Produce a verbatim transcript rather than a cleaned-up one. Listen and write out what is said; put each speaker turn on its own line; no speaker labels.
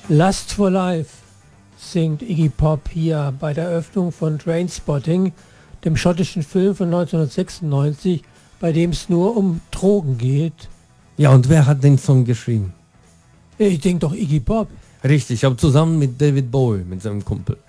Lust for Life singt Iggy Pop hier bei der Eröffnung von Trainspotting, dem schottischen Film von neunzehnhundertsechsundneunzig, bei dem es nur um Drogen geht.
Ja, und wer hat den Song geschrieben?
Ich denke doch Iggy Pop.
Richtig, aber zusammen mit David Bowie, mit seinem Kumpel.